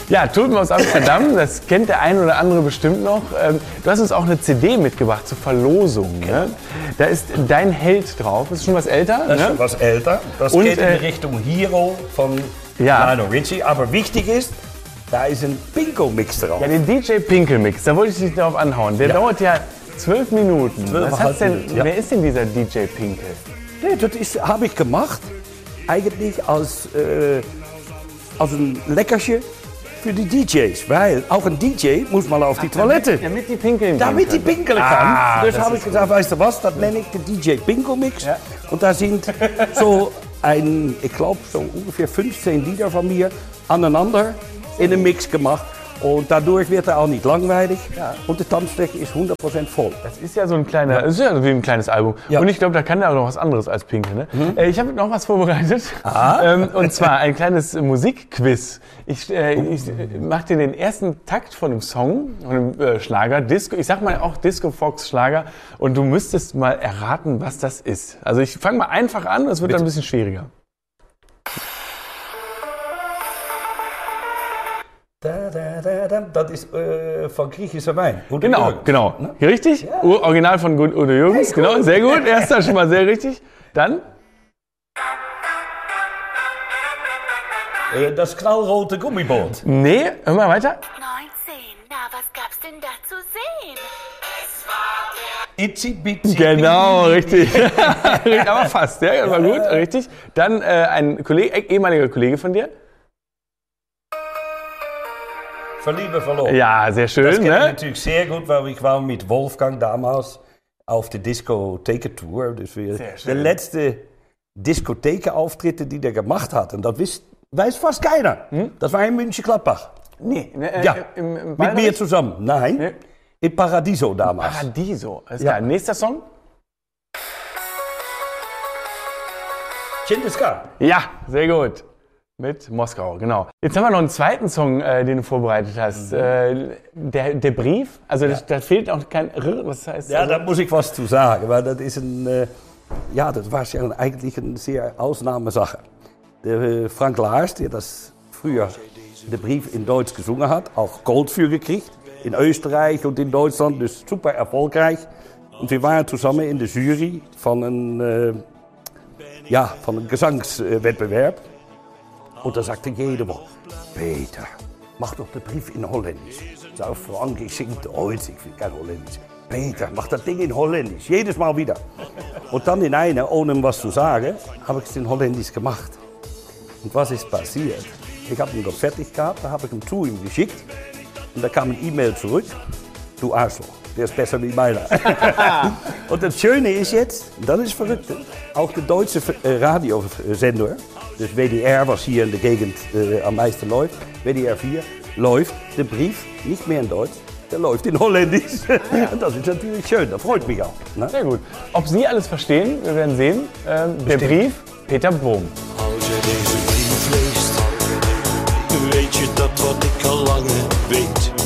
Ja, Tulpen aus Amsterdam, das kennt der ein oder andere bestimmt noch. Du hast uns auch eine CD mitgebracht zur Verlosung. Ne? Da ist dein Held drauf. Das ist schon was älter. Das ist schon was älter. Das geht in Richtung Hero von Lionel Richie. Aber wichtig ist, da ist ein Pinko-Mix drauf. Ja, den DJ Pinkel-Mix, da wollte ich dich darauf anhauen. Der dauert ja 12 Minuten. Wer ist denn dieser DJ Pinkel? Nee, das habe ich gemacht, eigentlich als ein Leckerchen für die DJs. Weil auch ein DJ muss mal auf die Toilette. Damit die pinkeln Damit die pinkeln kann. Dus habe ich gesagt, weißt du was, das nenne ich den DJ Pinko Mix. Ja. Und da sind so ich glaube so ungefähr 15 Lieder von mir aneinander in einen Mix gemacht. Und dadurch wird er auch nicht langweilig. Ja. Und die Tanzfläche ist 100% voll. Das ist ja so ein kleiner, das ist ja wie ein kleines Album. Ja. Und ich glaube, da kann er auch noch was anderes als Pinkel. Ne? Ich habe noch was vorbereitet. Und zwar ein kleines Musikquiz. Ich mache dir den ersten Takt von einem Song, von einem Schlager, Disco. Ich sag mal auch Disco Fox Schlager. Und du müsstest mal erraten, was das ist. Also ich fange mal einfach an, es wird dann ein bisschen schwieriger. Das ist von griechischer Wein. Genau. Ne? Richtig? Ja. Original von Udo Jürgens. Hey, cool. Genau, sehr gut. Erster schon mal sehr richtig. Dann? Das knallrote Gummiboot. Nee, hör mal weiter. 19. Na, was gab's denn da zu sehen? Itzy Bitsy. Genau, richtig. Aber fast, ja, war gut, richtig. Dann ein ehemaliger Kollege von dir. Verliebe verloren. Ja, sehr schön. Das kenne ich natürlich sehr gut, weil ich war mit Wolfgang damals auf der Diskotheken-Tour. Das war der letzte Diskothekenauftritte, die der gemacht hat. Und das weiß fast keiner. Das war in München-Gladbach. Nee. Im mit mir zusammen. Nein, nee. In Paradiso damals. Paradiso, alles klar. Nächster Song? Chindeska. Ja, sehr gut. Mit Moskau, genau. Jetzt haben wir noch einen zweiten Song, den du vorbereitet hast. Der Brief, also da fehlt auch kein was heißt ja, also? Da muss ich was zu sagen, weil das ist das war ja eigentlich eine sehr Ausnahmesache. Der Frank Lars, der das früher den Brief in Deutsch gesungen hat, auch Gold für gekriegt, in Österreich und in Deutschland, dus super erfolgreich. Und wir waren zusammen in der Jury von einem Gesangswettbewerb. Und da sagte jeder, Peter, mach doch den Brief in Holländisch. Ich sage, Frank, ich singe Deutsch, ich will kein Holländisch. Peter, mach das Ding in Holländisch, jedes Mal wieder. Und dann in einer, ohne ihm was zu sagen, habe ich es in Holländisch gemacht. Und was ist passiert? Ich habe ihn dort fertig gehabt, da habe ich ihn zu ihm geschickt. Und da kam ein E-Mail zurück, du Arschloch, der ist besser wie meiner. Und das Schöne ist jetzt, das ist verrückt, auch der deutsche Radiosender, das WDR, was hier in der Gegend am meisten läuft, WDR 4, läuft der Brief nicht mehr in Deutsch, der läuft in Holländisch. Das ist natürlich schön, das freut mich auch. Ne? Sehr gut. Ob Sie alles verstehen, wir werden sehen. Der Brief, Peter Bohm. Als je deze brief leest, weet je dat wat ik al lange weet.